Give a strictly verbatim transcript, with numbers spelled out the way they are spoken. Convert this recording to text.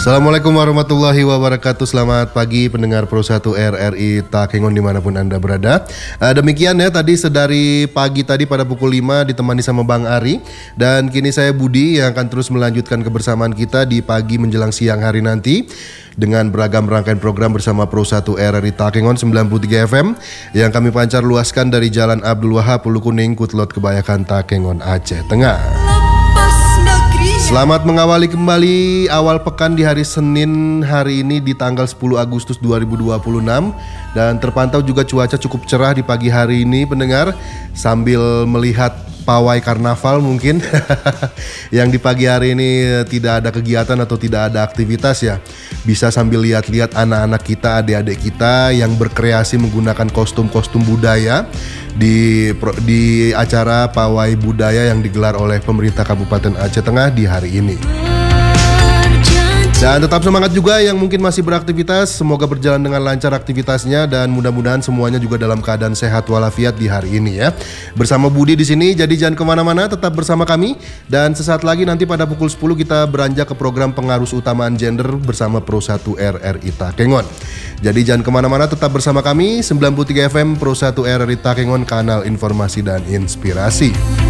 Assalamualaikum warahmatullahi wabarakatuh. Selamat pagi pendengar Pro satu R R I Takengon dimanapun Anda berada. uh, Demikian ya, tadi sedari pagi tadi pada pukul lima ditemani sama Bang Ari. Dan kini saya Budi yang akan terus melanjutkan kebersamaan kita di pagi menjelang siang hari nanti dengan beragam rangkaian program bersama Pro satu R R I Takengon sembilan puluh tiga F M yang kami pancar luaskan dari Jalan Abdul Wahab, Ulu Kuning, Kutlot, Kebayakan, Takengon, Aceh Tengah. Selamat mengawali kembali awal pekan di hari Senin hari ini di tanggal sepuluh Agustus dua ribu dua puluh enam. Dan terpantau juga cuaca cukup cerah di pagi hari ini pendengar, sambil melihat pawai karnaval mungkin yang di pagi hari ini tidak ada kegiatan atau tidak ada aktivitas ya. Bisa sambil lihat-lihat anak-anak kita, adik-adik kita yang berkreasi menggunakan kostum-kostum budaya di di acara pawai budaya yang digelar oleh pemerintah Kabupaten Aceh Tengah di hari ini. Dan tetap semangat juga yang mungkin masih beraktivitas, semoga berjalan dengan lancar aktivitasnya dan mudah-mudahan semuanya juga dalam keadaan sehat walafiat di hari ini ya. Bersama Budi di sini, jadi jangan kemana-mana, tetap bersama kami. Dan sesaat lagi nanti pada pukul sepuluh kita beranjak ke program pengarus utamaan gender bersama Pro satu R R I Takengon. Jadi jangan kemana-mana, tetap bersama kami sembilan puluh tiga F M Pro satu R R I Takengon, kanal informasi dan inspirasi.